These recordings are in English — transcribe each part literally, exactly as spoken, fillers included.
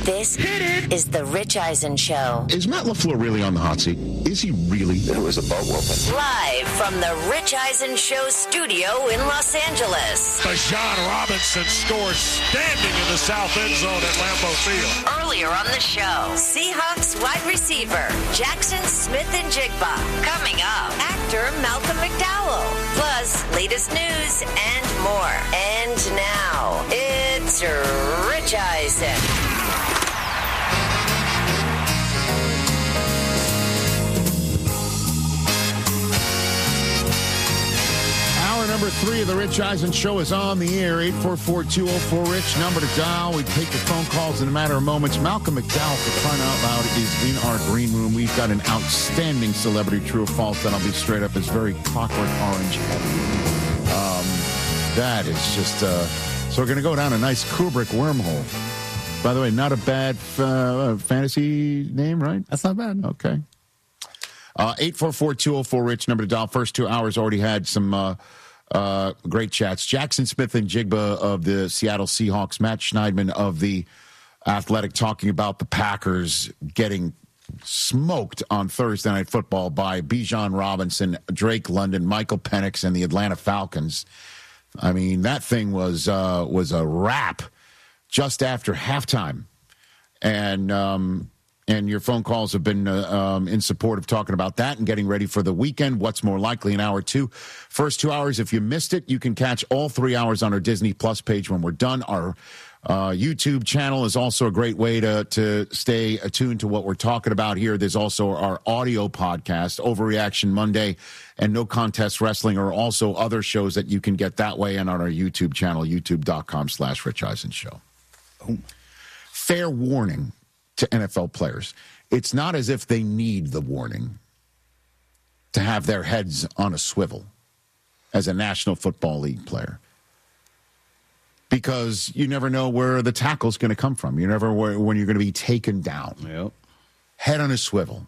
This is the Rich Eisen Show. Is Matt LaFleur really on the hot seat? Is he really? It was a butt whooping. Live from the Rich Eisen Show studio in Los Angeles. Bijan Robinson scores standing in the south end zone at Lambeau Field. Earlier on the show, Seahawks wide receiver Jackson Smith-Njigba. Coming up, actor Malcolm McDowell. Plus, latest news and more. And now, it's Rich Eisen. Number three of the Rich Eisen Show is on the air. eight four four, two oh four, RICH. Number to dial. We take your phone calls in a matter of moments. Malcolm McDowell, for crying out loud, is in our green room. We've got an outstanding celebrity, true or false, that I'll be straight up. It's very Clockwork Orange. Um, that is just... Uh, so we're going to go down a nice Kubrick wormhole. By the way, not a bad uh, fantasy name, right? That's not bad. Okay. Uh, eight four four, two oh four, RICH. Number to dial. First two hours already had some... Uh, Uh, great chats. Jackson Smith-Njigba of the Seattle Seahawks, Matt Schneidman of the Athletic talking about the Packers getting smoked on Thursday Night Football by Bijan Robinson, Drake London, Michael Penix, and the Atlanta Falcons. I mean, that thing was uh, was a wrap just after halftime. And um, and your phone calls have been uh, um, in support of talking about that and getting ready for the weekend. What's more likely in hour two? First two hours, if you missed it, you can catch all three hours on our Disney Plus page when we're done. Our uh, YouTube channel is also a great way to, to stay attuned to what we're talking about here. There's also our audio podcast, Overreaction Monday, and No Contest Wrestling are also other shows that you can get that way and on our YouTube channel, youtube.com slash Rich Eisen Show. Oh. Fair warning to N F L players. It's not as if they need the warning to have their heads on a swivel as a National Football League player. Because you never know where the tackle's going to come from. You never know when you're going to be taken down. Yep. Head on a swivel.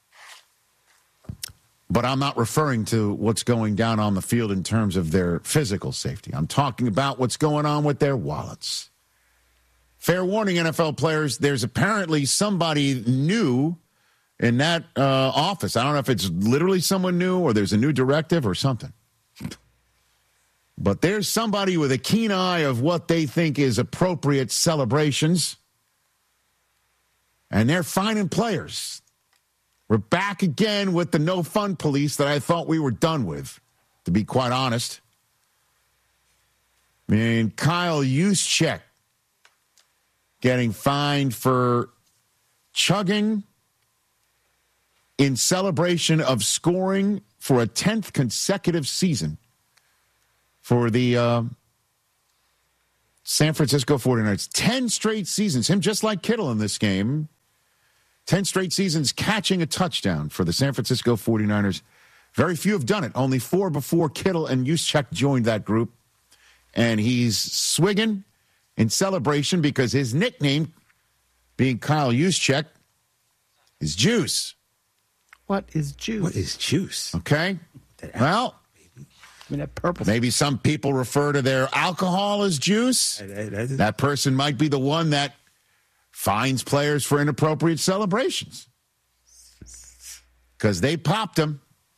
But I'm not referring to what's going down on the field in terms of their physical safety. I'm talking about what's going on with their wallets. Fair warning, N F L players, there's apparently somebody new in that uh, office. I don't know if it's literally someone new or there's a new directive or something. But there's somebody with a keen eye of what they think is appropriate celebrations. And they're finding players. We're back again with the no fun police that I thought we were done with, to be quite honest. I mean, Kyle Juszczyk getting fined for chugging in celebration of scoring for a tenth consecutive season for the uh, San Francisco forty-niners. Ten straight seasons, him just like Kittle in this game. Ten straight seasons catching a touchdown for the San Francisco forty-niners. Very few have done it. Only four before Kittle and Juszczyk joined that group. And he's swigging in celebration because his nickname, being Kyle Juszczyk, is Juice. What is juice? What is juice? Okay. Well, I mean, that purple. Maybe some people refer to their alcohol as juice. That person might be the one that fines players for inappropriate celebrations because they popped them.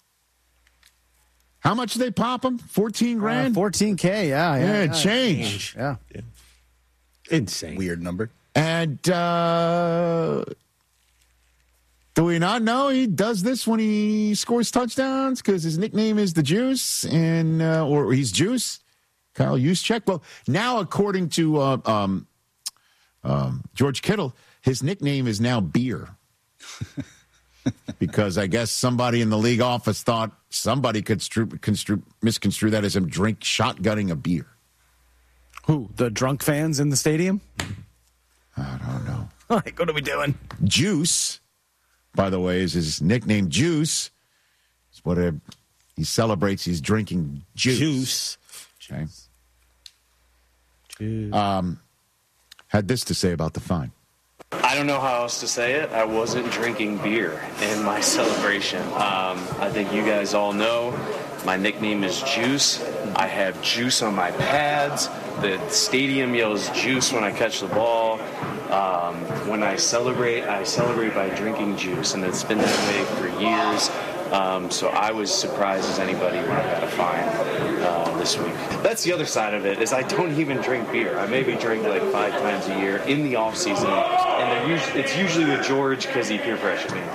How much did they pop them? fourteen grand? Uh, fourteen K, yeah. Yeah, Yeah, yeah change. Yeah. yeah. Insane. Weird number. And uh, do we not know he does this when he scores touchdowns because his nickname is the Juice, and uh, or he's Juice, Kyle Juszczyk? Well, now according to uh, um, um, George Kittle, his nickname is now Beer. Because I guess somebody in the league office thought somebody could stru- construe, misconstrue that as him drink shotgunning a beer. Who? The drunk fans in the stadium? I don't know. Like, what are we doing? Juice, by the way, is his nickname. Juice. It's what a, he celebrates. He's drinking juice. Juice. Okay. Juice. Um, had this to say about the fine. I don't know how else to say it. I wasn't drinking beer in my celebration. Um, I think you guys all know my nickname is Juice. I have juice on my pads. The stadium yells juice when I catch the ball. Um, when I celebrate, I celebrate by drinking juice, and it's been that way for years. Um, so I was surprised as anybody when I got a fine uh, this week. That's the other side of it, is I don't even drink beer. I maybe drink like five times a year in the off season, and they're usually, it's usually with George because he peer pressures me.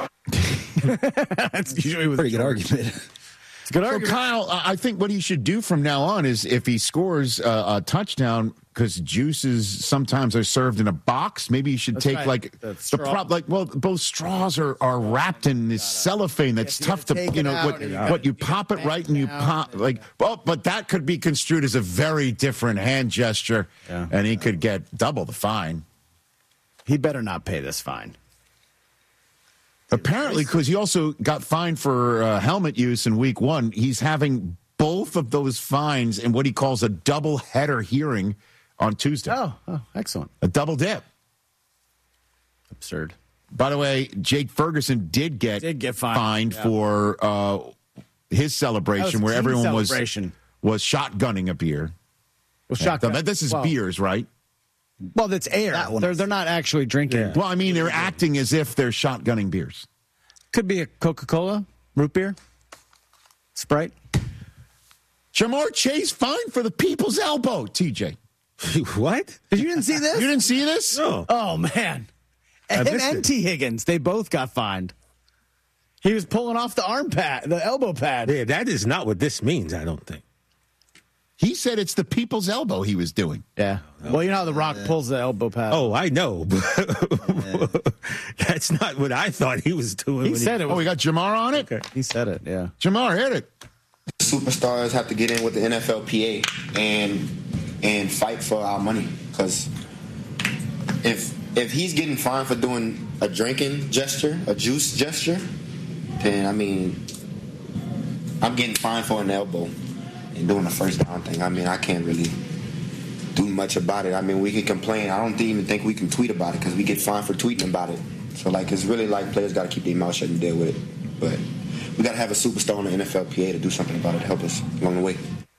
That's usually with Pretty good argument. It's a good So argument. Kyle, I think what he should do from now on is if he scores a, a touchdown, because juices sometimes are served in a box, maybe you should That's take right. like The the straw. prop, like well, both straws are, are wrapped in this cellophane that's you tough gotta to take you it know out what and you what gotta- you pop it bend right and you down pop and- like well, but that could be construed as a very different hand gesture, Yeah. and he could get double the fine. He better not pay this fine. Apparently, because he also got fined for uh, helmet use in week one. He's having both of those fines in what he calls a double header hearing on Tuesday. Oh, oh, excellent. A double dip. Absurd. By the way, Jake Ferguson did get, Did get fined, yeah. for uh, his celebration That was a where team everyone celebration. was was shotgunning a beer. Well, shotgun. Now, this is well, beers, right? Well, that's air. That one They're, is- they're not actually drinking. Yeah. Well, I mean, they're acting as if they're shotgunning beers. Could be a Coca-Cola, root beer, Sprite. Jamar Chase fined for the people's elbow, T J. What? You didn't see this? You didn't see this? No. Oh, man. And, missed and it. T. Higgins, they both got fined. He was pulling off the arm pad, the elbow pad. Yeah, that is not what this means, I don't think. He said it's the people's elbow he was doing. Yeah. Well, you know how The Rock pulls the elbow pad. Oh, I know. but That's not what I thought he was doing. he when said it. Oh, we got Jamar on it? He said it, yeah. Jamar, hit it. Superstars have to get in with the N F L P A and and fight for our money, because if if he's getting fined for doing a drinking gesture, a juice gesture, then I mean, I'm getting fined for an elbow and doing a first down thing. I mean, I can't really do much about it. I mean, we can complain. I don't even think we can tweet about it because we get fined for tweeting about it. So like, it's really like players got to keep their mouth shut and deal with it. But we got to have a superstar on the N F L P A to do something about it, to help us along the way.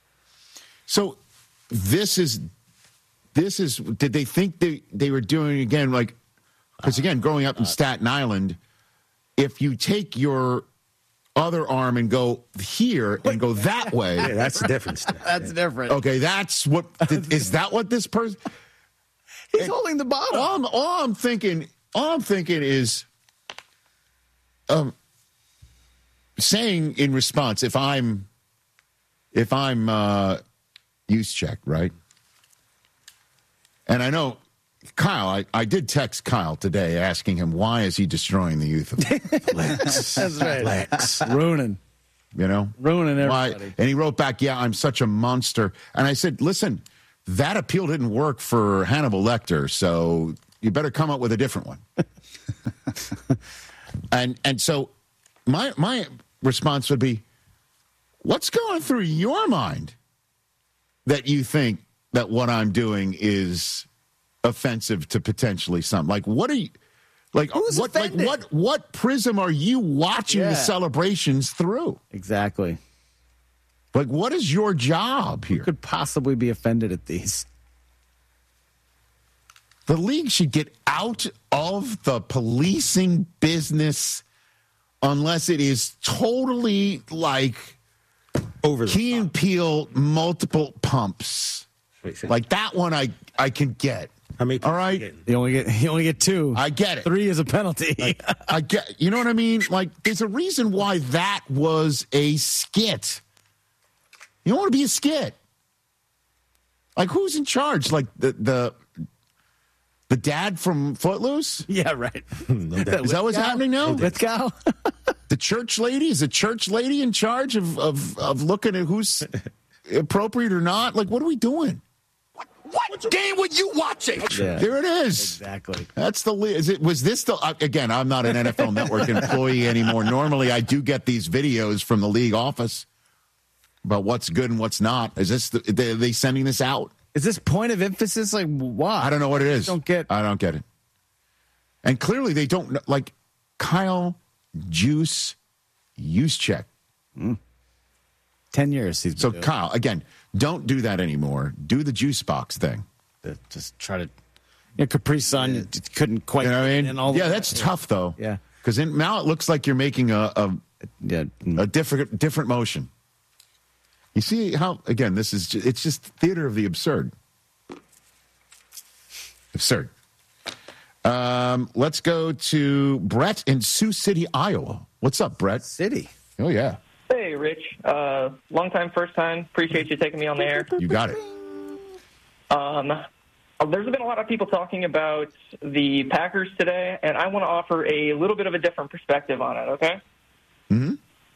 So this is this is did they think they, they were doing again like because again growing up in Staten Island, if you take your other arm and go here and go that way, Yeah, that's the difference. That's different. okay, that's what is that what this person He's holding the bottle. all I'm, all I'm thinking all I'm thinking is um saying in response if I'm if I'm uh use check, right? And I know Kyle, I, I did text Kyle today asking him why is he destroying the youth of Lex. That's right. Lex. Ruining. you know? Ruining Why? everybody. And he wrote back, yeah, I'm such a monster. And I said, listen, that appeal didn't work for Hannibal Lecter, so you better come up with a different one. and and so my my response would be, what's going through your mind that you think that what I'm doing is offensive to potentially some? Like, what are you like? Who's what like offended? what what prism are you watching Yeah. the celebrations through? Exactly. Like, what is your job here? Could possibly be offended at these. The league should get out of the policing business unless it is totally like Over the Key and Peele multiple pumps. Wait, say- Like that one I I can get. How many All right. getting? You only get you only get two. I get it. Three is a penalty. I get, you know what I mean? Like, there's a reason why that was a skit. You don't want to be a skit. Like, who's in charge? Like the the the dad from Footloose? yeah, right. Is that what's happening now? Let's go. The church lady? Is the church lady in charge of of, of looking at who's appropriate or not? Like, what are we doing? What game were you watching? Yeah, There it is. exactly. That's the is it was this the uh, again I'm not an N F L Network employee anymore. Normally I do get these videos from the league office about what's good and what's not. Is this the, they, are they sending this out? Is this point of emphasis? Like, why? I don't know what it is. Don't get. I don't get it. And clearly they don't know- like Kyle Juice use check. Ten years. He's been So doing Kyle, again, don't do that anymore. Do the juice box thing. it. Just try to Yeah, Capri Sun you just couldn't quite. You know what I mean? in all the yeah, way. that's tough though. Yeah. Because now it looks like you're making a a, Yeah. a different different motion. You see how again this is ju- it's just theater of the absurd. Absurd. Um, let's go to Brett in Sioux City, Iowa. What's up, Brett? City. Oh yeah, Hey, Rich. Uh, long time, first time. Appreciate you taking me on the air. you got it. Um, there's been a lot of people talking about the Packers today, and I want to offer a little bit of a different perspective on it, okay? Mm-hmm.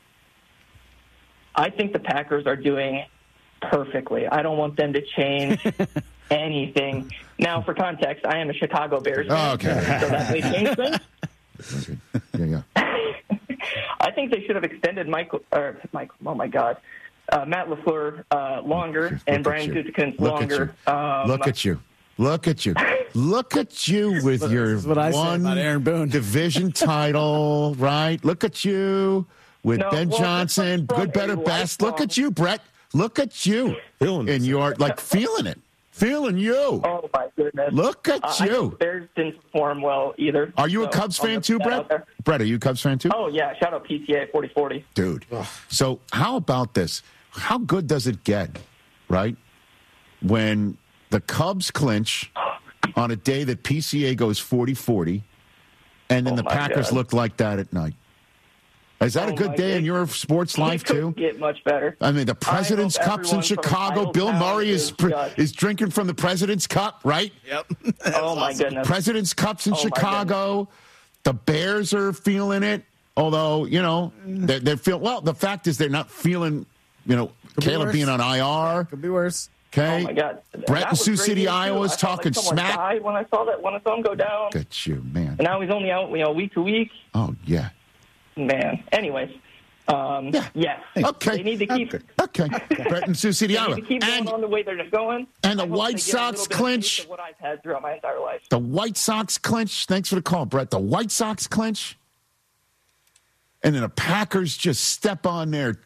I think the Packers are doing perfectly. I don't want them to change anything. Now, for context, I am a Chicago Bears fan, Oh, okay. so that may change things. Yeah, yeah. I think they should have extended Michael, or Michael, oh my God, uh, Matt LaFleur uh, longer Look and at Brian you. Gutekunst Look longer. At you. Um, Look at you. Look at you. Look at you with This your is what I say one about Aaron Boone. division title, right? Look at you with No, Ben well, Johnson, this was good, better, from a best. Look lifelong- at you, Brett. Look at you. Feeling And you're like feeling it. Feeling you. Oh, my goodness. Look at Uh, I know you. the Bears didn't perform well either. Are you a so Cubs I'll fan just too, put that out Brett? there. Brett, are you a Cubs fan too? Oh, yeah. Shout out P T A forty forty. Dude. So how about this? How good does it get, right? When the Cubs clinch on a day that P C A goes forty forty, and then Oh, the my Packers God. look like that at night. Is that Oh, a good my day in God. your sports life It couldn't too? get much better. I mean, the President's I hope Cup's in everyone from Chicago. Idle Bill Town Murray is is pr- just- is drinking from the President's Cup, right? Yep. Oh, my goodness. President's Cup's in Oh, my Chicago. The Bears are feeling it, although, you know, they're, they're feel well, the fact is they're not feeling, you know, be Caleb worse. being on I R. Could be worse. Okay. Oh, my God. Brett That in was Sioux great City, news, too. Iowa is I felt talking like someone smack. died when I saw that, when I saw him go down. Look at you, man. And now he's only out, you know, week to week. Oh, yeah. Man. Anyways. Um, Yeah. Yes. Okay. They need to keep, Okay. Brett in Sioux City, they Iowa. need to keep going And on the way they're going. and the I hope White they get a Sox little bit of clinch. taste of what I've had throughout my entire life. the White Sox clinch. Thanks for the call, Brett. The White Sox clinch. And then the Packers just step on their,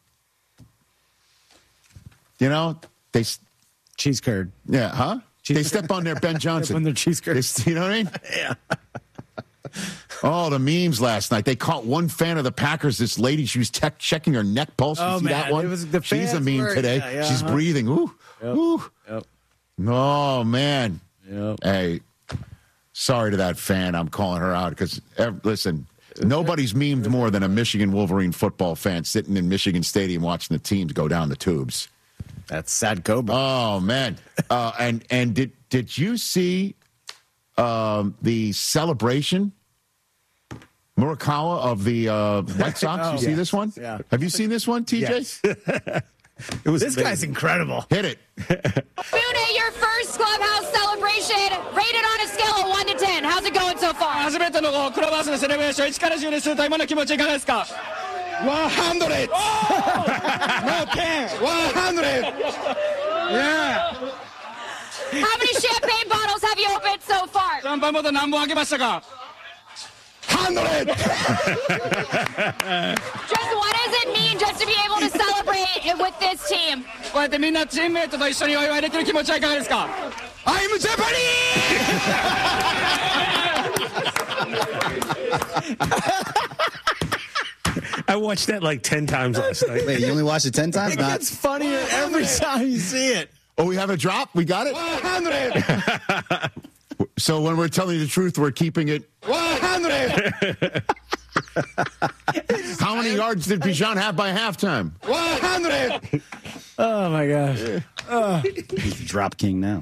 you know, they s- Cheese curd. Yeah, huh? They step on their Ben Johnson. on their cheese curds. They- You know what I mean? Yeah. Oh, the memes last night. They caught one fan of the Packers. This lady, she was tech checking her neck pulse. You Oh, see man. that one? It was- the She's a fans meme were- today. yeah, yeah, She's uh-huh. breathing. Ooh, Yep. ooh. Yep. Oh, man. Yep. Hey, sorry to that fan. I'm calling her out because, listen, nobody's memed more than a Michigan Wolverine football fan sitting in Michigan Stadium watching the teams go down the tubes. That's sad Cobra. Oh man! Uh, and and did did you see um, the celebration, Murakawa of the uh, White Sox? Oh, you see yes. this one? Yeah. Have you seen this one, T J? Yes. It was This amazing. guy's incredible. Hit it. Bune, your first clubhouse celebration, rated on a scale of one to ten. How's it going so far? 初めてのクラブハウスのセレブレーション、いちからじゅうですと今の気持ちいかがですか？ one hundred! No ten! one hundred! Yeah! How many champagne bottles have you opened so far? シャンパンボトル何本開けましたか？ one hundred! Just what does it mean just to be able to celebrate it with this team? こうやってみんなチームメイトと一緒にお祝いできる気持ちはいかがですか？ I'm I watched that like ten times last night. Wait, you only watched it ten times? It Not. gets funnier every time you see it. Oh, we have a drop. We got it. one hundred! So when we're telling you the truth, we're keeping it. one hundred! How many yards did Bijan have by halftime? one hundred! Oh my gosh. He's the drop king now.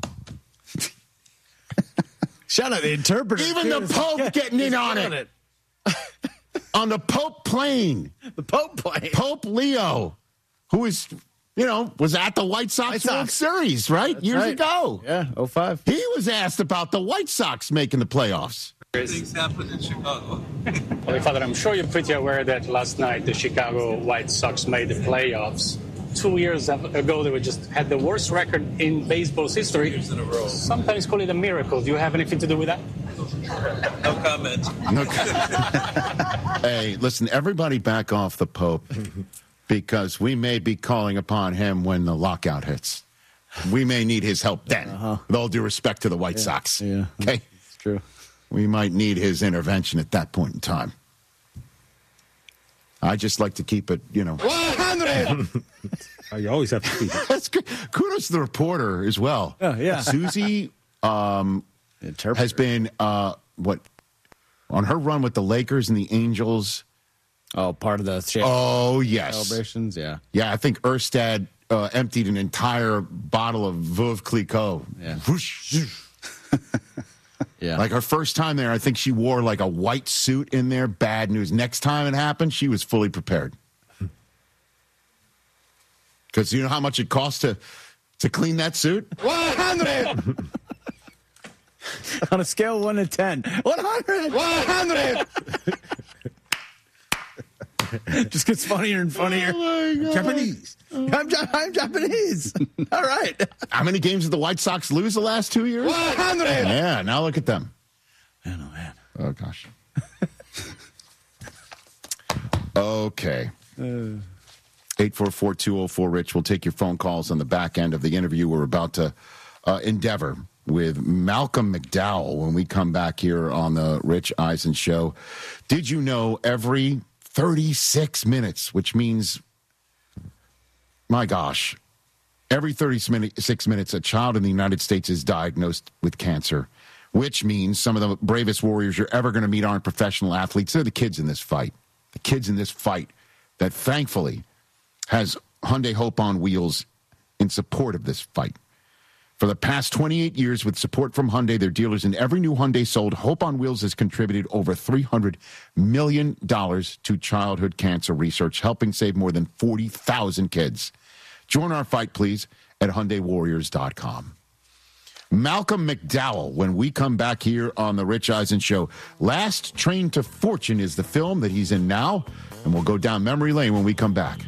Shout out the interpreter. Even the too. Pope getting in on killing it. On the Pope plane. The Pope plane. Pope Leo, who is, you know, was at the White Sox White World Sox. Series, right? That's Years right. ago. Yeah, oh five. He was asked about the White Sox making the playoffs. Things happen in Chicago. Holy Father, I'm sure you're pretty aware that last night the Chicago White Sox made the playoffs. Two years ago, they were just had the worst record in baseball's history. Years in a row. Sometimes call it a miracle. Do you have anything to do with that? No comment. No. Hey, listen, everybody back off the Pope because we may be calling upon him when the lockout hits. we may need his help then. Uh-huh. With all due respect to the White Yeah, Sox. yeah. Okay? It's true. We might need his intervention at that point in time. I just like to keep it, you know. one hundred. Oh, you always have to keep it. That's good. Kudos to the reporter as well. Oh, yeah. Susie um, has been, uh, what, on her run with the Lakers and the Angels. Oh, part of the sh- Oh, yes. celebrations, yeah. Yeah, I think Erstad uh, emptied an entire bottle of Veuve Clicquot. Yeah. Whoosh. Yeah. Like her first time there, I think she wore like a white suit in there. Bad news. Next time it happened, she was fully prepared. Because you know how much it costs to, to clean that suit? one hundred. On a scale of one to ten. one hundred. one hundred. Just gets funnier and funnier. Oh Japanese. I'm, Ja- I'm Japanese. All right. How many games did the White Sox lose the last two years? one hundred. Yeah, now look at them. I know, man. Oh, gosh. Okay. eight four four, two oh four, Rich. We'll take your phone calls on the back end of the interview we're about to uh, endeavor with Malcolm McDowell when we come back here on the Rich Eisen Show. Did you know every thirty-six minutes, which means, my gosh, every thirty-six minutes, a child in the United States is diagnosed with cancer, which means some of the bravest warriors you're ever going to meet aren't professional athletes. They're the kids in this fight. The kids in this fight that thankfully has Hyundai Hope on Wheels in support of this fight. For the past twenty-eight years, with support from Hyundai, their dealers, and every new Hyundai sold, Hope on Wheels has contributed over three hundred million dollars to childhood cancer research, helping save more than forty thousand kids. Join our fight, please, at Hyundai Warriors dot com. Malcolm McDowell, when we come back here on the Rich Eisen Show. Last Train to Fortune is the film that he's in now, and we'll go down memory lane when we come back.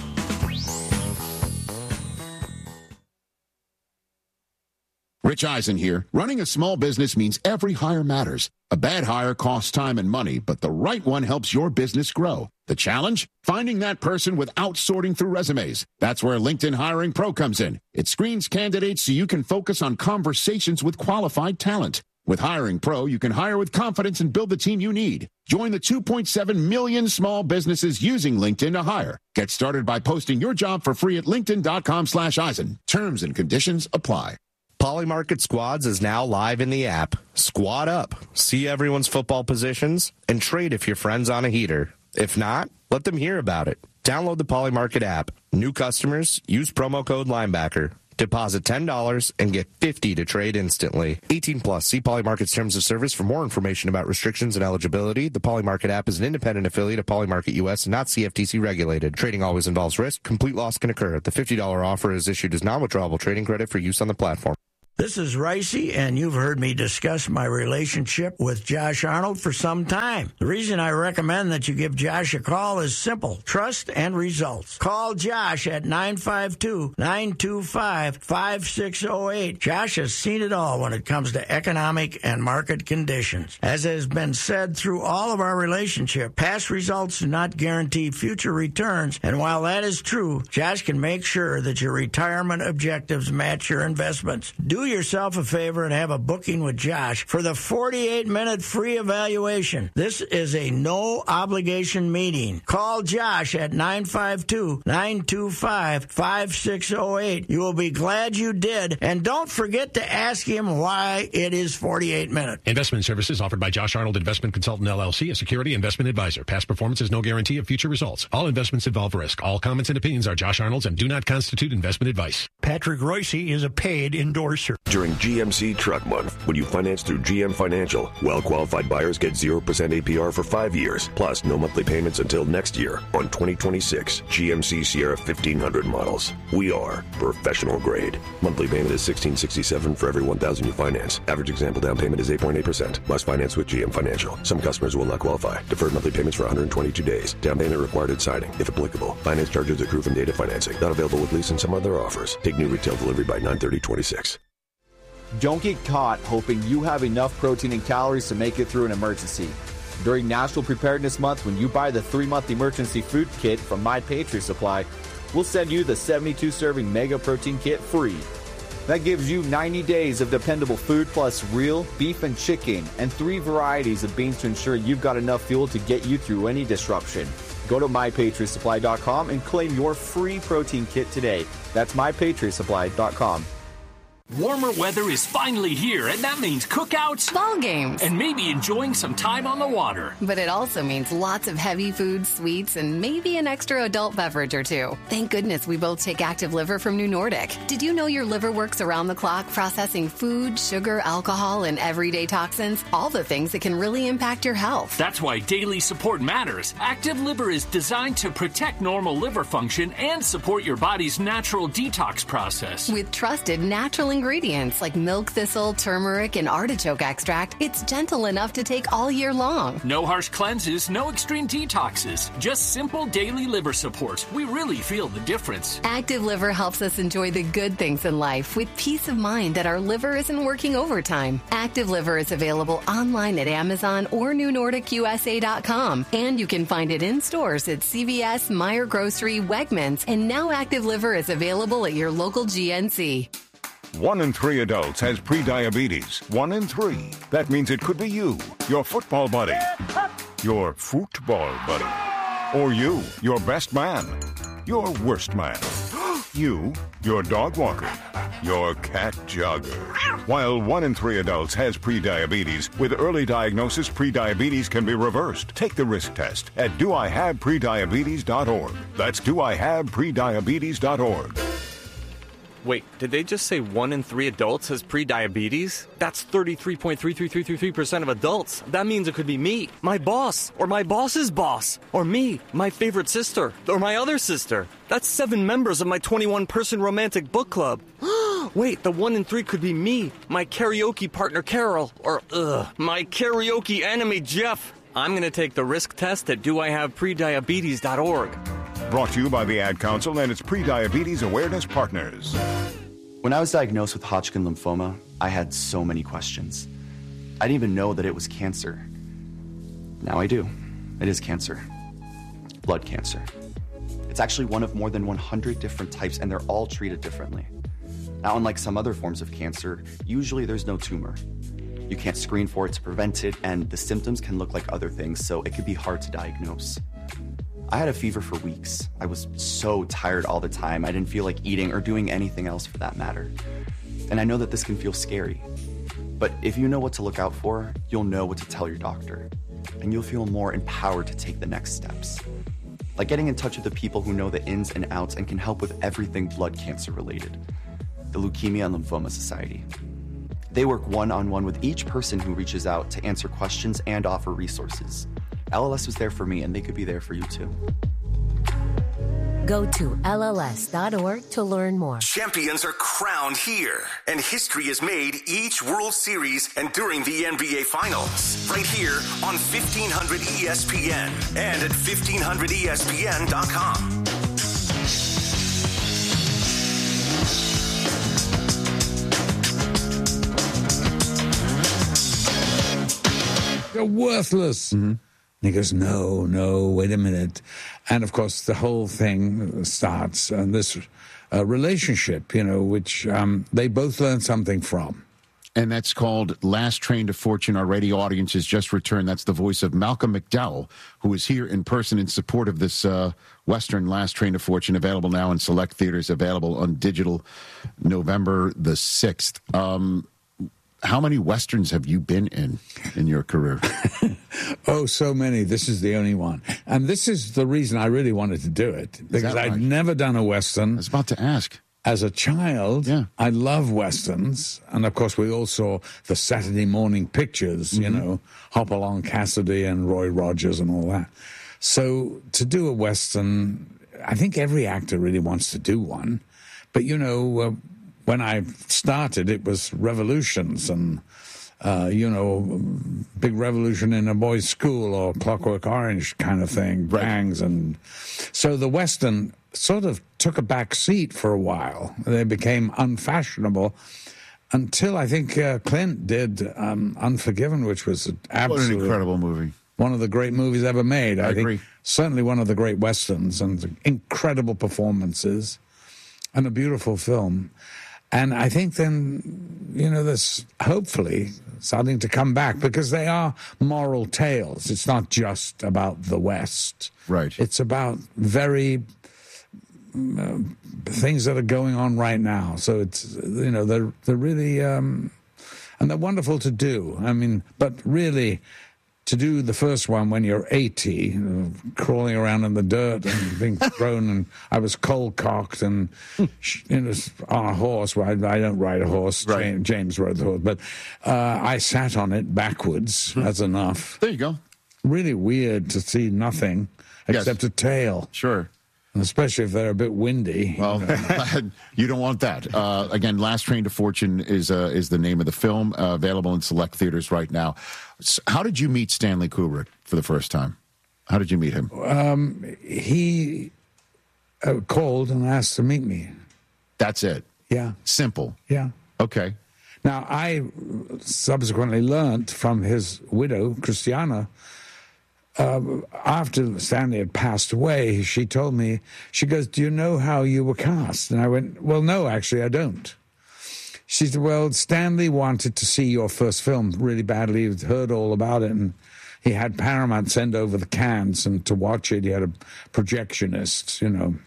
Rich Eisen here. Running a small business means every hire matters. A bad hire costs time and money, but the right one helps your business grow. The challenge? Finding that person without sorting through resumes. That's where LinkedIn Hiring Pro comes in. It screens candidates so you can focus on conversations with qualified talent. With Hiring Pro, you can hire with confidence and build the team you need. Join the two point seven million small businesses using LinkedIn to hire. Get started by posting your job for free at linkedin.com slash Eisen. Terms and conditions apply. Polymarket Squads is now live in the app. Squad up, see everyone's football positions, and trade if your friend's on a heater. If not, let them hear about it. Download the Polymarket app. New customers, use promo code Linebacker. Deposit ten dollars and get fifty dollars to trade instantly. eighteen plus. See Polymarket's terms of service for more information about restrictions and eligibility. The Polymarket app is an independent affiliate of Polymarket U S and not C F T C regulated. Trading always involves risk. Complete loss can occur. The fifty dollars offer is issued as non-withdrawable trading credit for use on the platform. This is Ricey, and you've heard me discuss my relationship with Josh Arnold for some time. The reason I recommend that you give Josh a call is simple: trust and results. Call Josh at nine five two, nine two five, five six zero eight. Josh has seen it all when it comes to economic and market conditions. As has been said through all of our relationship, past results do not guarantee future returns, and while that is true, Josh can make sure that your retirement objectives match your investments. Do yourself a favor and have a booking with Josh for the forty-eight minute free evaluation. This is a no-obligation meeting. Call Josh at nine five two, nine two five, five six zero eight. You will be glad you did, and don't forget to ask him why it is forty-eight minutes. Investment services offered by Josh Arnold Investment Consultant, L L C, a security investment advisor. Past performance is no guarantee of future results. All investments involve risk. All comments and opinions are Josh Arnold's and do not constitute investment advice. Patrick Royce is a paid endorser. During G M C Truck Month, when you finance through G M Financial, well-qualified buyers get zero percent A P R for five years, plus no monthly payments until next year on twenty twenty-six G M C Sierra fifteen hundred models. We are professional grade. Monthly payment is sixteen sixty-seven for every one thousand you finance. Average example down payment is eight point eight percent. Must finance with G M Financial. Some customers will not qualify. Deferred monthly payments for one hundred twenty-two days. Down payment required at signing, if applicable. Finance charges accrue from data financing. Not available with lease and some other offers. Take new retail delivery by nine thirty twenty-six. Don't get caught hoping you have enough protein and calories to make it through an emergency. During National Preparedness Month, when you buy the three-month emergency food kit from My Patriot Supply, we'll send you the seventy-two serving Mega Protein Kit free. That gives you ninety days of dependable food plus real beef and chicken and three varieties of beans to ensure you've got enough fuel to get you through any disruption. Go to my patriot supply dot com and claim your free protein kit today. That's my patriot supply dot com. Warmer weather is finally here, and that means cookouts, ball games, and maybe enjoying some time on the water. But it also means lots of heavy food, sweets, and maybe an extra adult beverage or two. Thank goodness we both take Active Liver from New Nordic. Did you know your liver works around the clock processing food, sugar, alcohol, and everyday toxins? All the things that can really impact your health. That's why daily support matters. Active Liver is designed to protect normal liver function and support your body's natural detox process. With trusted natural ingredients like milk thistle, turmeric, and artichoke extract, it's gentle enough to take all year long. No harsh cleanses, no extreme detoxes, just simple daily liver support. We really feel the difference. Active Liver helps us enjoy the good things in life with peace of mind that our liver isn't working overtime. Active Liver is available online at Amazon or new nordic u s a dot com, and you can find it in stores at C V S, Meijer Grocery, Wegmans, and now Active Liver is available at your local G N C. One in three adults has prediabetes. One in three. That means it could be you, your football buddy, your football buddy, or you, your best man, your worst man, you, your dog walker, your cat jogger. While one in three adults has prediabetes, with early diagnosis, prediabetes can be reversed. Take the risk test at do I have prediabetes dot org. That's do I have prediabetes dot org. Wait, did they just say one in three adults has prediabetes? That's thirty-three point three three three three three percent of adults. That means it could be me, my boss, or my boss's boss, or me, my favorite sister, or my other sister. That's seven members of my twenty-one person romantic book club. Wait, the one in three could be me, my karaoke partner Carol, or ugh, my karaoke enemy Jeff. I'm going to take the risk test at do I have prediabetes dot org. Brought to you by the Ad Council and its Prediabetes Awareness Partners. When I was diagnosed with Hodgkin lymphoma, I had so many questions. I didn't even know that it was cancer. Now I do. It is cancer. Blood cancer. It's actually one of more than one hundred different types, and they're all treated differently. Now, unlike some other forms of cancer, usually there's no tumor. You can't screen for it to prevent it, and the symptoms can look like other things, so it could be hard to diagnose. I had a fever for weeks. I was so tired all the time. I didn't feel like eating or doing anything else for that matter. And I know that this can feel scary. But if you know what to look out for, you'll know what to tell your doctor. And you'll feel more empowered to take the next steps. Like getting in touch with the people who know the ins and outs and can help with everything blood cancer related. The Leukemia and Lymphoma Society. They work one-on-one with each person who reaches out to answer questions and offer resources. L L S was there for me, and they could be there for you too. Go to L L S dot org to learn more. Champions are crowned here, and history is made each World Series and during the N B A Finals. Right here on fifteen hundred E S P N and at fifteen hundred E S P N dot com. You're worthless. Mm-hmm. And he goes, no, no, wait a minute. And, of course, the whole thing starts, and this uh, relationship, you know, which um, they both learn something from. And that's called Last Train to Fortune. Our radio audience has just returned. That's the voice of Malcolm McDowell, who is here in person in support of this uh, Western Last Train to Fortune, available now in select theaters, available on digital November the sixth. Um How many Westerns have you been in in your career? Oh, so many. This is the only one. And this is the reason I really wanted to do it, because right? I'd never done a Western. I was about to ask. As a child, yeah. I love Westerns. And, of course, we all saw the Saturday morning pictures, mm-hmm. you know, Hopalong Cassidy and Roy Rogers and all that. So to do a Western, I think every actor really wants to do one. But, you know... Uh, When I started, it was revolutions and, uh, you know, Big Revolution in a Boys' School or Clockwork Orange kind of thing, right. Gangs. And so the Western sort of took a back seat for a while. They became unfashionable until I think uh, Clint did um, Unforgiven, which was an absolute... What an incredible movie. One of the great movies ever made. I, I think agree. Certainly one of the great Westerns, and incredible performances and a beautiful film. And I think then, you know, there's hopefully starting to come back because they are moral tales. It's not just about the West. Right. It's about very uh, things that are going on right now. So it's, you know, they're, they're really, um, and they're wonderful to do. I mean, but really, to do the first one when you're eighty, you know, crawling around in the dirt and being thrown, and I was cold-cocked and you know, on a horse. Well, I, I don't ride a horse. Right. James, James rode the horse. But uh, I sat on it backwards. That's enough. There you go. Really weird to see nothing except Yes. a tail. Sure. And especially if they're a bit windy. Well, you don't want that. Uh, again, Last Train to Fortune is uh, is the name of the film, uh, available in select theaters right now. So how did you meet Stanley Kubrick for the first time? How did you meet him? Um, he uh, called and asked to meet me. That's it. Yeah. Simple. Yeah. Okay. Now, I subsequently learned from his widow, Christiana, uh, after Stanley had passed away, she told me, she goes, do you know how you were cast? And I went, well, no, actually, I don't. She said, well, Stanley wanted to see your first film really badly. He'd heard all about it, and he had Paramount send over the cans and to watch it. He had a projectionist, you know.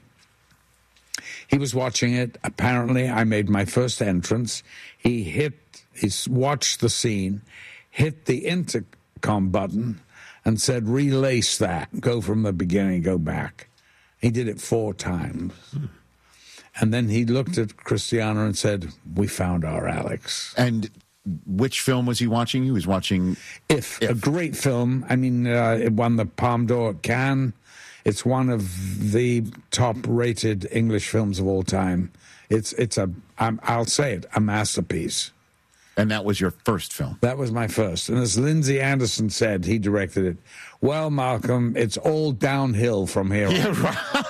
He was watching it. Apparently, I made my first entrance. He hit, he watched the scene, hit the intercom button, and said, relace that. Go from the beginning, go back. He did it four times. Hmm. And then he looked at Christiana and said, we found our Alex. And which film was he watching? He was watching If, If. a great film. I mean, uh, it won the Palme d'Or at Cannes. It's one of the top-rated English films of all time. It's, it's a, I'm, I'll say it, a masterpiece. And that was your first film? That was my first. And as Lindsay Anderson said, he directed it, well, Malcolm, it's all downhill from here on. Yeah, right.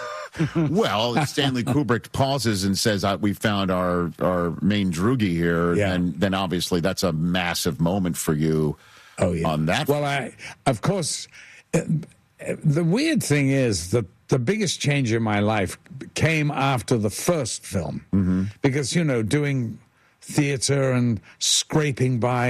Well, Stanley Kubrick pauses and says, uh, we found our, our main droogie here. Yeah. And then obviously that's a massive moment for you oh, yeah. on that. Well, I, of course, uh, the weird thing is that the biggest change in my life came after the first film. Mm-hmm. Because, you know, doing theater and scraping by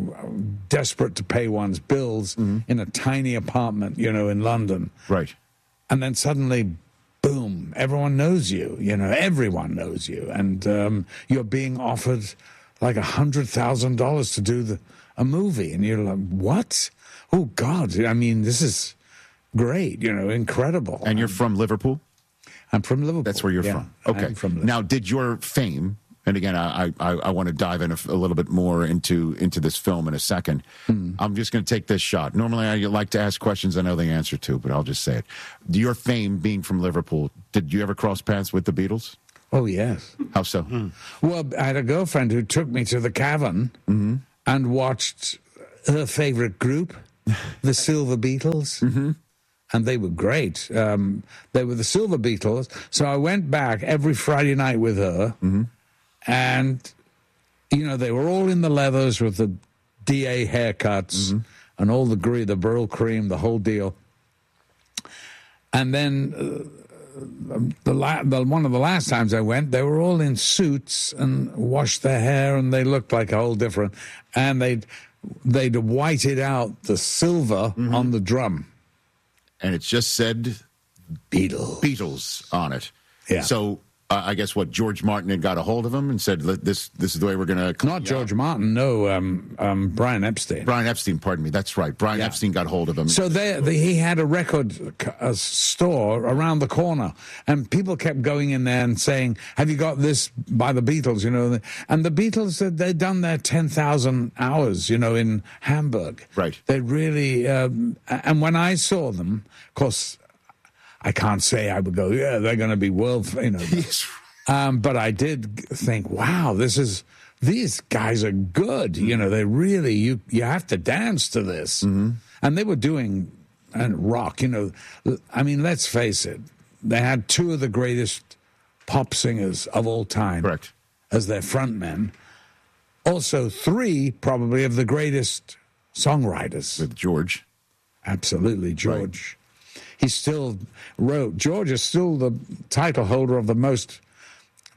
and desperate to pay one's bills mm-hmm. in a tiny apartment, you know, in London. Right. And then suddenly, boom, everyone knows you, you know, everyone knows you. And um, you're being offered like a hundred thousand dollars to do the, a movie. And you're like, what? Oh, God. I mean, this is great, you know, incredible. And you're from Liverpool? I'm from Liverpool. That's where you're yeah, from. Okay. I'm from Liverpool. Now, did your fame, and again, I I, I want to dive in a, a little bit more into into this film in a second. Mm. I'm just going to take this shot. Normally, I like to ask questions I know the answer to, but I'll just say it. Your fame being from Liverpool, did you ever cross paths with the Beatles? Oh, yes. How so? Mm. Well, I had a girlfriend who took me to the Cavern mm-hmm. and watched her favorite group, the Silver Beatles. Mm-hmm. And they were great. Um, they were the Silver Beatles. So I went back every Friday night with her. Mm-hmm. And, you know, they were all in the leathers with the D A haircuts mm-hmm. and all the gre- the Burl cream, the whole deal. And then uh, the, la- the one of the last times I went, they were all in suits and washed their hair, and they looked like a whole different. And they'd, they'd whited out the silver mm-hmm. on the drum. And it just said Beatles. Beatles on it. Yeah. So uh, I guess what George Martin had got a hold of him and said, "This, this is the way we're going to." Not George Martin, no, um, um, Brian Epstein. Brian Epstein, pardon me. That's right. Brian yeah. Epstein got hold of him. So they, they, he had a record a store around the corner, and people kept going in there and saying, "Have you got this by the Beatles?" You know, and the Beatles said they'd done their ten thousand hours, you know, in Hamburg. Right. They really, um, and when I saw them, of course, I can't say I would go, yeah, they're going to be world, you know. Yes. Um, but I did think, wow, this is, these guys are good. You know, they really, you you have to dance to this. Mm-hmm. And they were doing and rock, you know. I mean, let's face it. They had two of the greatest pop singers of all time. Correct. As their frontmen. Also, three probably of the greatest songwriters. With George. Absolutely, George. Right. He still wrote. George is still the title holder of the most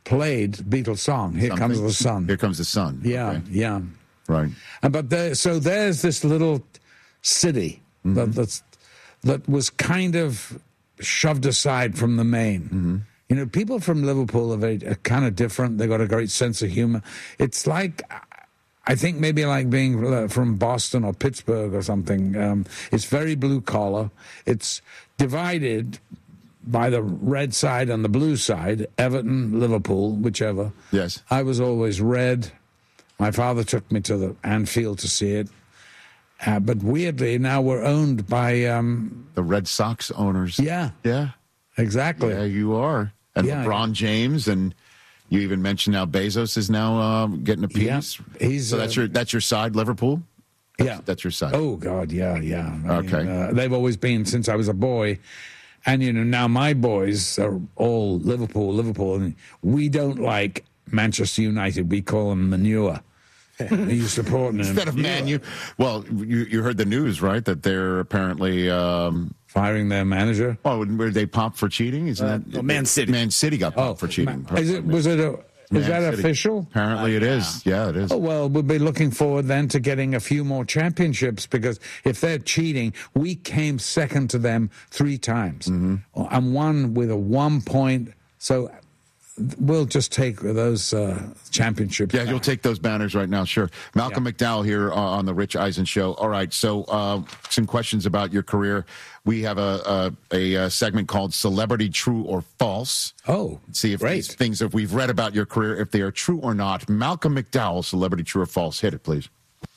played Beatles song, Here Something? Comes the Sun. Here Comes the Sun. Yeah, Okay. yeah. Right. And but there, so there's this little city Mm-hmm. that that's, that was kind of shoved aside from the main. Mm-hmm. You know, people from Liverpool are very are kind of different. They got a great sense of humor. It's like, I think maybe like being from Boston or Pittsburgh or something. Um, it's very blue collar. It's divided by the red side and the blue side, Everton, Liverpool, whichever. Yes. I was always red. My father took me to the Anfield to see it. Uh, but weirdly, now we're owned by... Um, the Red Sox owners. Yeah. Yeah. Exactly. Yeah, you are. And Yeah. LeBron James, and you even mentioned now Bezos is now um, getting a piece. Yeah. He's, so that's uh, your that's your side, Liverpool? Yeah. That's your side. Oh, God, yeah, yeah. I Okay. mean, uh, they've always been since I was a boy. And, you know, now my boys are all Liverpool, Liverpool. And we don't like Manchester United. We call them manure. Are you supporting them? Instead of Man U. Well, you, you heard the news, right? That they're apparently... Um, firing their manager? Oh, were they popped for cheating? Isn't Uh, that... well, Man City. Man City got popped Oh, for cheating. Is it, was it a... Is Man that City. official? Apparently Uh, it is. Yeah, it is. Oh, well, we'll be looking forward then to getting a few more championships because if they're cheating, we came second to them three times Mm-hmm. and won with a one point. So we'll just take those uh, championships. Yeah, back. you'll take those banners right now, sure. Malcolm McDowell here uh, on the Rich Eisen Show. All right, so uh, some questions about your career. We have a, a, a segment called Celebrity True or False. Oh, See if great. these things that we've read about your career, if they are true or not. Malcolm McDowell, Celebrity True or False. Hit it, please.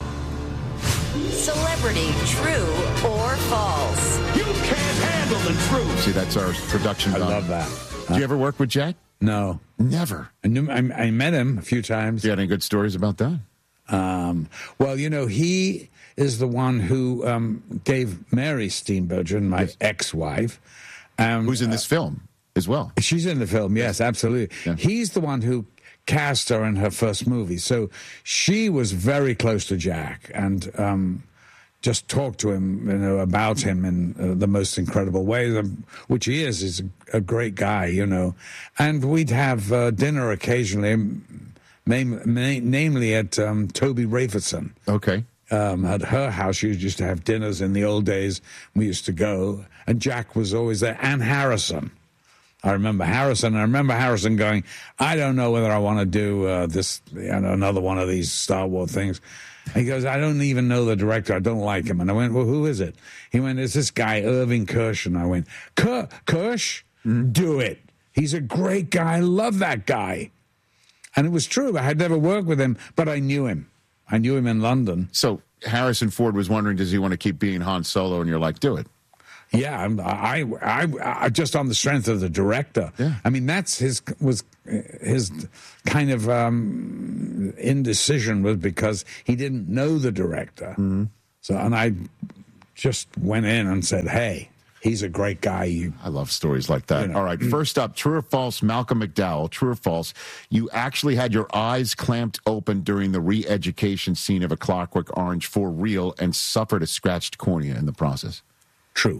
Celebrity True or False? You can't handle the truth. See, that's our production. I done. love that. Did you ever work with Jack? No. Never. I, knew, I, I met him a few times. You got any good stories about that? Um, well, you know, he is the one who um, gave Mary Steenburgen, my Yes. ex-wife. Um, Who's in this film as well? She's in the film, yes, absolutely. Yeah. He's the one who cast her in her first movie. So she was very close to Jack and um, just talked to him, you know, about him in uh, the most incredible way, um, which he is. He's a, a great guy, you know. And we'd have uh, dinner occasionally, name, na- namely at um, Toby Raferson. Okay. Um, at her house, she used to have dinners in the old days. We used to go, and Jack was always there. And Harrison. I remember Harrison. I remember Harrison going, I don't know whether I want to do uh, this, you know, another one of these Star Wars things. He goes, I don't even know the director. I don't like him. And I went, well, who is it? He went, it's this guy, Irving Kirsch. And I went, Kir- Kirsch? Do it. He's a great guy. I love that guy. And it was true. I had never worked with him, but I knew him. I knew him in London. So Harrison Ford was wondering, does he want to keep being Han Solo? And you're like, do it. Yeah, I'm- I, I, I, just on the strength of the director. Yeah. I mean, that's his was his kind of um, indecision was because he didn't know the director. Mm-hmm. So, and I just went in and said, "Hey, he's a great guy." You, I love stories like that. You know. All right, first up, true or false, Malcolm McDowell, true or false, you actually had your eyes clamped open during the re-education scene of A Clockwork Orange for real and suffered a scratched cornea in the process. True.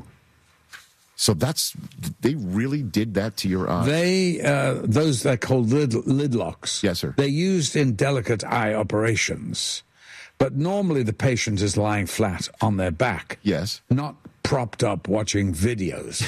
So that's, they really did that to your eyes? They, uh, those they're called lid, lid locks. Yes, sir. They're used in delicate eye operations. But normally the patient is lying flat on their back. Yes. Not propped up watching videos.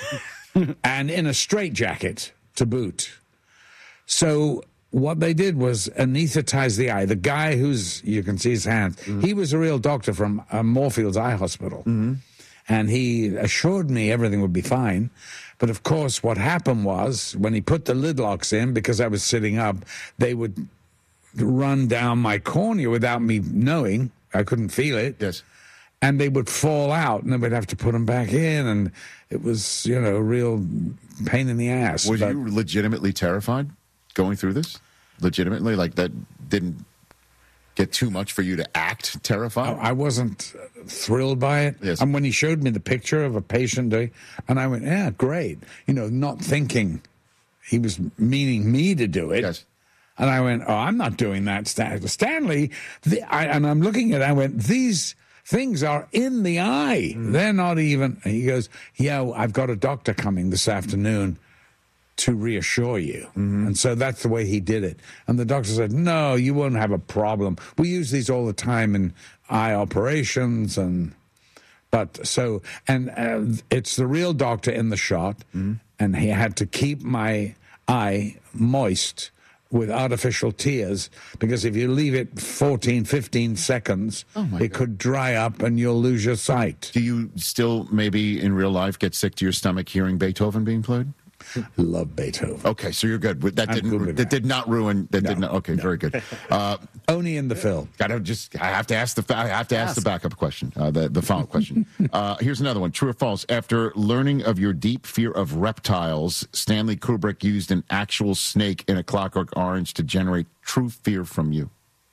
And in a straitjacket to boot. So what they did was anesthetize the eye. The guy who's, you can see his hands, mm-hmm. he was a real doctor from uh, Moorfields Eye Hospital. Mm-hmm. And he assured me everything would be fine. But of course, what happened was when he put the lid locks in, because I was sitting up, they would run down my cornea without me knowing. I couldn't feel it. Yes. And they would fall out, and then we'd have to put them back in. And it was, you know, a real pain in the ass. Were but, you legitimately terrified going through this? Legitimately? Like that didn't get too much for you to act terrified? I wasn't thrilled by it. Yes. And when he showed me the picture of a patient, and I went, yeah, great. You know, not thinking he was meaning me to do it. Yes. And I went, oh, I'm not doing that, Stan- Stanley. The, I, and I'm looking at it, I went, these things are in the eye. Mm. They're not even. And he goes, yeah, I've got a doctor coming this afternoon. to reassure you. And so that's the way he did it. And the doctor said, no, you won't have a problem. We use these all the time in eye operations. And but so, and uh, it's the real doctor in the shot. And he had to keep my eye moist with artificial tears, because if you leave it fourteen, fifteen seconds, Oh, my it God. could dry up and you'll lose your sight. Do you still maybe in real life get sick to your stomach hearing Beethoven being played? Love Beethoven. Okay, so you're good. That I'm didn't. good with that that. did not ruin. That did not. Okay, very good. Uh, Only in the film. Gotta just. I have to ask the. I have to ask, the backup question. Uh, the the follow-up question. Uh, here's another one. True or false? After learning of your deep fear of reptiles, Stanley Kubrick used an actual snake in A Clockwork Orange to generate true fear from you.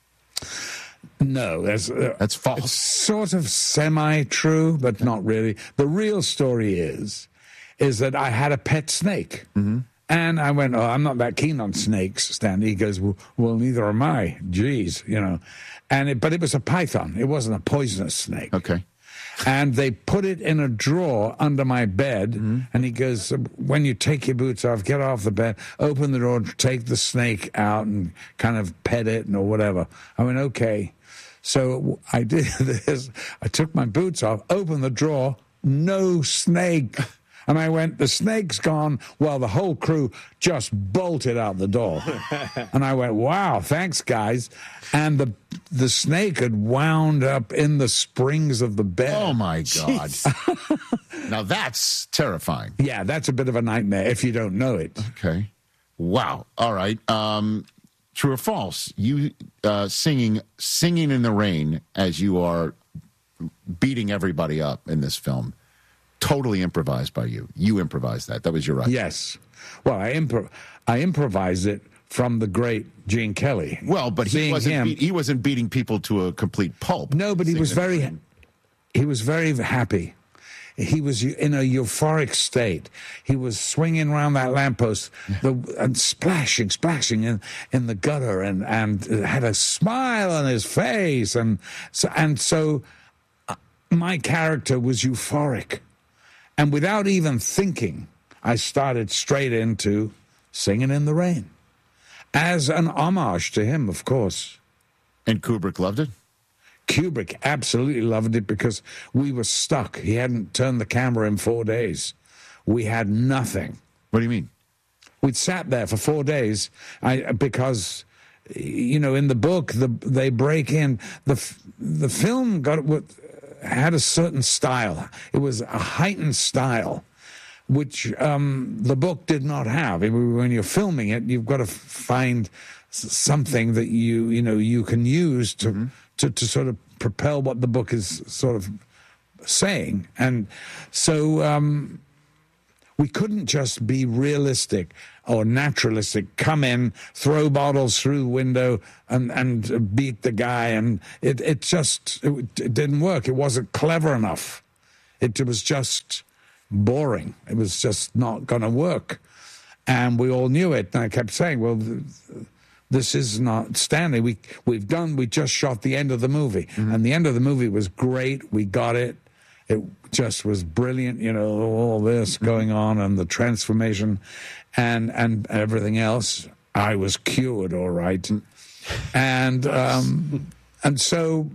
No, that's uh, that's false. It's sort of semi-true, but not really. The real story is, is that I had a pet snake, Mm-hmm. and I went, "Oh, I'm not that keen on snakes." Stanley, he goes, "Well, well neither am I." Jeez, you know, and it, but it was a python. It wasn't a poisonous snake. Okay. And they put it in a drawer under my bed, Mm-hmm. and he goes, when you take your boots off, get off the bed, open the drawer, take the snake out and kind of pet it or whatever. I went, okay. So I did this. I took my boots off, opened the drawer, no snake. And I went, the snake's gone. Well, the whole crew just bolted out the door. And I went, wow, thanks, guys. And the the snake had wound up in the springs of the bed. Oh, my God. Now, that's terrifying. Yeah, that's a bit of a nightmare if you don't know it. Okay. Wow. All right. Um, true or false? You uh, singing singing in the rain as you are beating everybody up in this film. Totally improvised by you. You improvised that. That was your right. Yes. Well, I impro- I improvised it from the great Gene Kelly. Well, but he Seeing wasn't. him- Beat, he wasn't beating people to a complete pulp. No, but he Singing was in the very, rain. he was very happy. He was in a euphoric state. He was swinging around that lamppost the, and splashing, splashing in, in the gutter, and, and had a smile on his face. And so, and so uh, my character was euphoric. And without even thinking, I started straight into Singing in the Rain. As an homage to him, of course. And Kubrick loved it? Kubrick absolutely loved it because we were stuck. He hadn't turned the camera in four days. We had nothing. What do you mean? We'd sat there for four days I, because, you know, in the book, the, they break in. The, the film got had a certain style. It was a heightened style, which um, the book did not have. When you're filming it, you've got to find something that you, you know, you can use to... Mm-hmm. To, to sort of propel what the book is sort of saying. And so um, we couldn't just be realistic or naturalistic, come in, throw bottles through the window and, and beat the guy. And it, it just it, it didn't work. It wasn't clever enough. It, it was just boring. It was just not going to work. And we all knew it. And I kept saying, well... this is not Stanley. We we've done. We just shot the end of the movie, mm-hmm. and the end of the movie was great. We got it. It just was brilliant. You know, all this going on and the transformation, and and everything else. I was cured, all right, and um, and so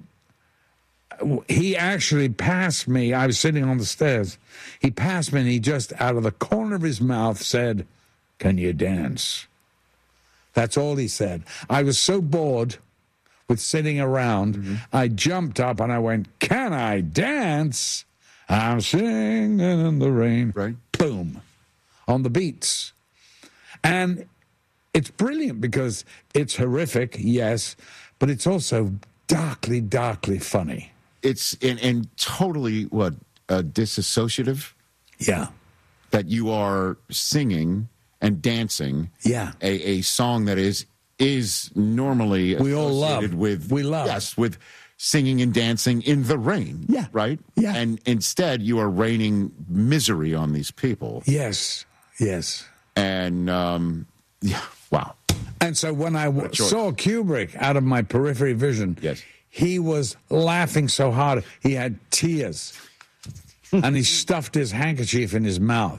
he actually passed me. I was sitting on the stairs. He passed me, and he just out of the corner of his mouth said, "Can you dance?" That's all he said. I was so bored with sitting around, mm-hmm. I jumped up and I went, "Can I dance? I'm singing in the rain." Right. Boom. On the beats. And it's brilliant because it's horrific, yes, but it's also darkly, darkly funny. It's and, and totally, what, uh, disassociative? Yeah. That you are singing... and dancing, yeah, a, a song that is is normally we all love with we love yes with singing and dancing in the rain, yeah, right, yeah, and instead you are raining misery on these people, yes, yes, and um, yeah, wow. And so when I w- saw Kubrick out of my periphery vision, yes, he was laughing so hard he had tears, and he stuffed his handkerchief in his mouth.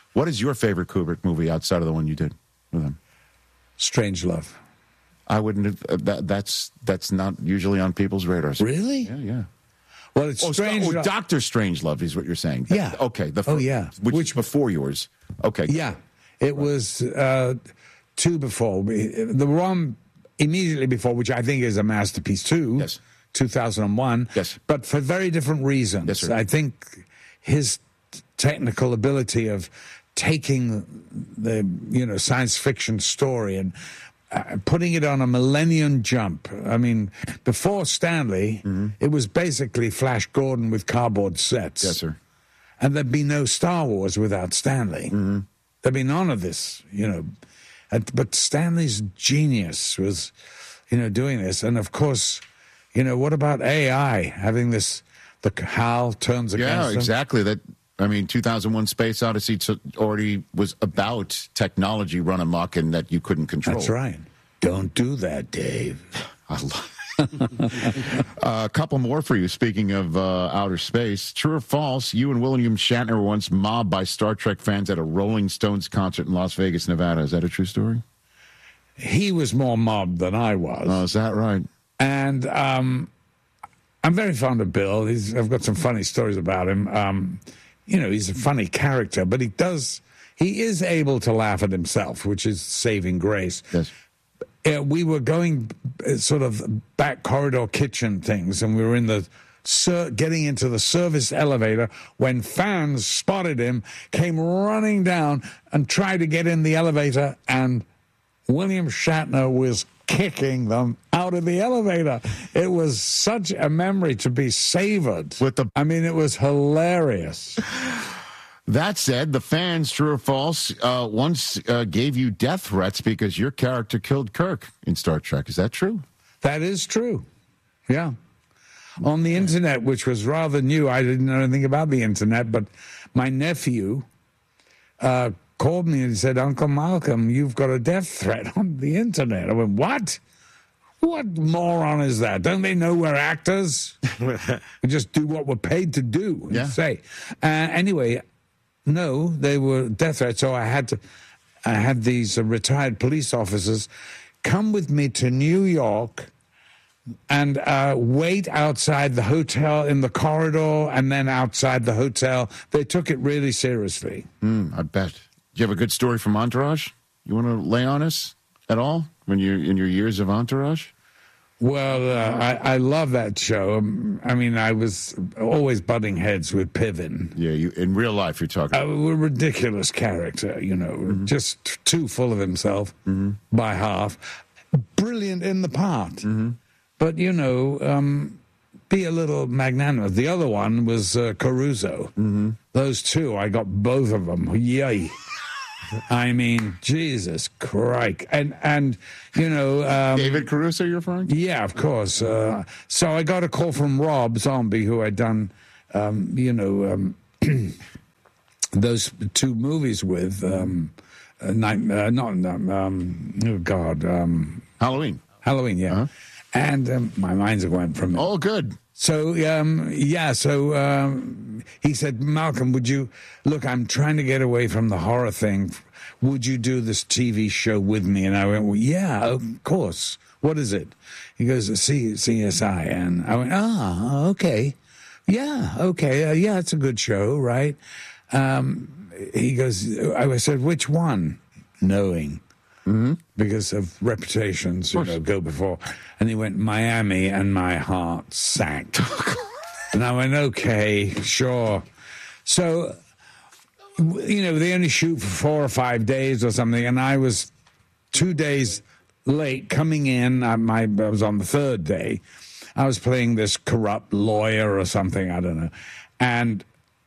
What is your favorite Kubrick movie outside of the one you did with him? Strangelove. I wouldn't have, uh, that, that's that's not usually on people's radars. Really? Yeah, yeah. Well, it's oh, strange. Oh, Doctor Strangelove is what you're saying. Yeah. Okay. The Oh, fir- yeah. Which, which before yours. Okay. Yeah. It was uh, two before. The one immediately before, which I think is a masterpiece too. Yes. two thousand one. Yes. But for very different reasons. Yes, sir. I think his technical ability of taking the, you know, science fiction story and uh, putting it on a millennium jump. I mean, before Stanley, Mm-hmm. it was basically Flash Gordon with cardboard sets. Yes, sir. And there'd be no Star Wars without Stanley. Mm-hmm. There'd be none of this, you know. And, but Stanley's genius was, you know, doing this. And of course, you know, what about A I having this? The HAL turns against Yeah, them? exactly. That I mean, two thousand one Space Odyssey t- already was about technology run amok and that you couldn't control. That's right. Don't do that, Dave. I love uh, a couple more for you. Speaking of uh, outer space, true or false? You and William Shatner were once mobbed by Star Trek fans at a Rolling Stones concert in Las Vegas, Nevada. Is that a true story? He was more mobbed than I was. Oh, is that right? And um, I'm very fond of Bill. He's, I've got some funny stories about him. Um, you know, he's a funny character, but he does, he is able to laugh at himself, which is saving grace. Yes. Uh, we were going uh, sort of back corridor kitchen things, and we were in the ser- getting into the service elevator when fans spotted him, came running down and tried to get in the elevator, and William Shatner was kicking them out of the elevator. It was such a memory to be savored. With the, I mean, it was hilarious. That said, the fans, true or false, uh, once uh, gave you death threats because your character killed Kirk in Star Trek. Is that true? That is true. Yeah. On the internet, which was rather new, I didn't know anything about the internet, but my nephew uh, called me and said, Uncle Malcolm, you've got a death threat on the internet. I went, what? What moron is that? Don't they know we're actors? We just do what we're paid to do and Yeah. say. Uh, anyway, no, they were death threats, so I had to. I had these uh, retired police officers come with me to New York and uh, wait outside the hotel in the corridor and then outside the hotel. They took it really seriously. Mm, I bet. Do you have a good story from Entourage? You want to lay on us at all when you're in your years of Entourage? Well, uh, I, I love that show. Um, I mean, I was always butting heads with Piven. Yeah, you in real life you're talking. A ridiculous character, you know, Mm-hmm. just too full of himself mm-hmm. by half. Brilliant in the part. Mm-hmm. But, you know, um, be a little magnanimous. The other one was uh, Caruso. Mm-hmm. Those two, I got both of them. Yay. I mean, Jesus Christ. And, and you know... Um, David Caruso, you're referring to? Yeah, of course. Uh, so I got a call from Rob Zombie, who I'd done, um, you know, um, those two movies with. Um, uh, night, uh, not, um, oh, God. Um, Halloween. Halloween, yeah. Uh-huh. And um, my mind's going from it. Oh, good. So, um, yeah, so um, he said, Malcolm, would you, look, I'm trying to get away from the horror thing. Would you do this T V show with me? And I went, well, yeah, of course. What is it? He goes, C- CSI. And I went, ah, okay. Yeah, okay. Uh, yeah, it's a good show, right? Um, he goes, I said, which one? Knowing. Mm-hmm. Because of reputations, you know, go before. And he went, Miami, and my heart sank. And I went, okay, sure. So, you know, they only shoot for four or five days or something, and I was two days late coming in. I, my, I was on the third day. I was playing this corrupt lawyer or something, I don't know. And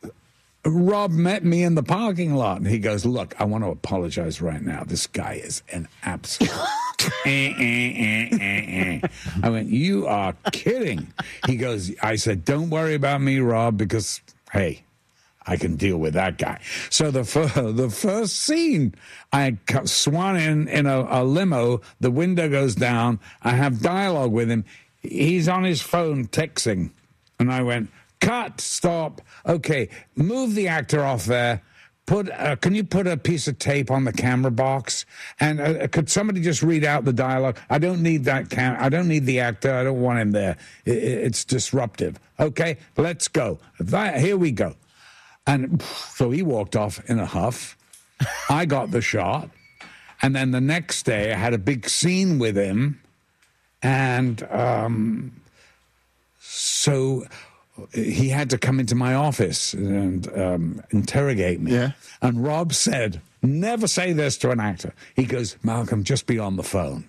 Rob met me in the parking lot, and he goes, look, I want to apologize right now. This guy is an absolute... eh, eh, eh, eh, eh. I went, you are kidding. He goes, I said, don't worry about me, Rob, because, hey, I can deal with that guy. So the, fir- the first scene, I swan in in a, a limo, the window goes down, I have dialogue with him. He's on his phone texting, and I went... Cut, stop. Okay, move the actor off there. put uh, can you put a piece of tape on the camera box? And uh, could somebody just read out the dialogue? I don't need that cam. I don't need the actor. I don't want him there. It, it's disruptive. Okay, let's go. That, here we go. And so he walked off in a huff. I got the shot. And then the next day I had a big scene with him. And um, so he had to come into my office and um, interrogate me. Yeah. And Rob said, never say this to an actor. He goes, Malcolm, just be on the phone.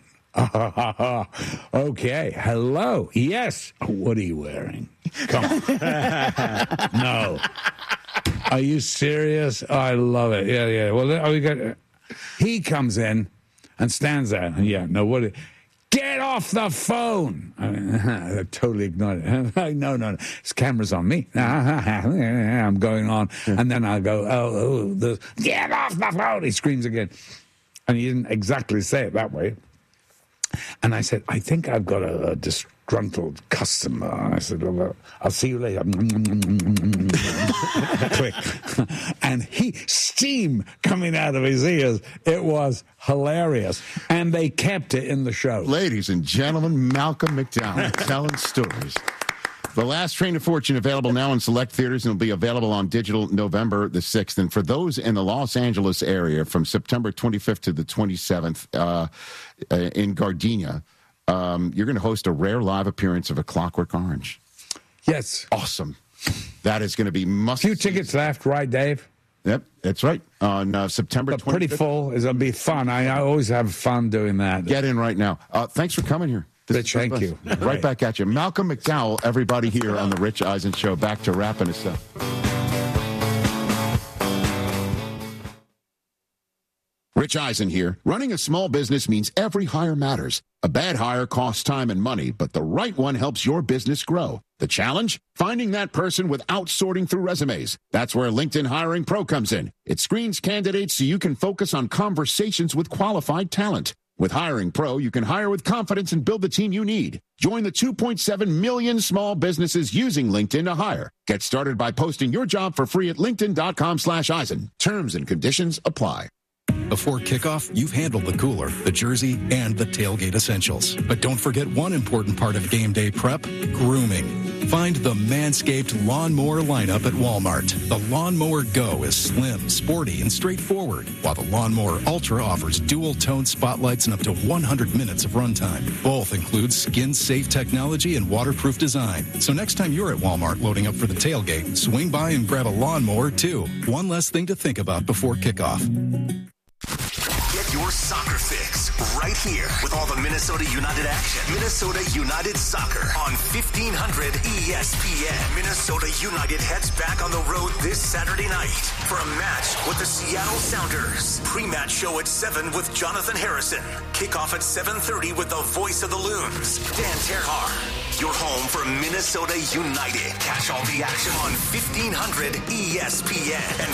Okay, hello. Yes. What are you wearing? Come on. No. Are you serious? Oh, I love it. Yeah, yeah. Well, are we got? He comes in and stands there. And yeah, no, what? Get off the phone! I, mean, I totally ignored it. no, no, no. His camera's on me. I'm going on. And then I go, oh, oh the, get off the phone! He screams again. And he didn't exactly say it that way. And I said, I think I've got a, a disgruntled customer. And I said, well, I'll see you later. Quick. And he, steam coming out of his ears. It was hilarious. And they kept it in the show. Ladies and gentlemen, Malcolm McDowell telling stories. The Last Train to Fortune available now in select theaters and will be available on digital November the sixth. And for those in the Los Angeles area from September twenty-fifth to the twenty-seventh uh, uh, in Gardenia, um, you're going to host a rare live appearance of A Clockwork Orange. Yes. Awesome. That is going to be must. Few tickets left, right, Dave? Yep, that's right. On uh, September but twenty-fifth. Pretty full. It's going to be fun. I, I always have fun doing that. Get in right now. Uh, thanks for coming here. Rich, thank you. Right, right back at you. Malcolm McDowell, everybody here on the Rich Eisen Show. Back to wrapping us up. Rich Eisen here. Running a small business means every hire matters. A bad hire costs time and money, but the right one helps your business grow. The challenge? Finding that person without sorting through resumes. That's where LinkedIn Hiring Pro comes in. It screens candidates so you can focus on conversations with qualified talent. With Hiring Pro, you can hire with confidence and build the team you need. Join the two point seven million small businesses using LinkedIn to hire. Get started by posting your job for free at linkedin.com slash Eisen. Terms and conditions apply. Before kickoff, you've handled the cooler, the jersey, and the tailgate essentials. But don't forget one important part of game day prep, grooming. Find the Manscaped Lawnmower lineup at Walmart. The Lawnmower Go is slim, sporty, and straightforward, while the Lawnmower Ultra offers dual-tone spotlights and up to one hundred minutes of runtime. Both include skin-safe technology and waterproof design. So next time you're at Walmart loading up for the tailgate, swing by and grab a lawnmower, too. One less thing to think about before kickoff. Get your soccer fix right here with all the Minnesota United action. Minnesota United Soccer on fifteen hundred E S P N. Minnesota United heads back on the road this Saturday night for a match with the Seattle Sounders. Pre-match show at seven with Jonathan Harrison. Kickoff at seven thirty with the voice of the Loons, Dan Terhar. Your home for Minnesota United. Catch all the action on fifteen hundred E S P N and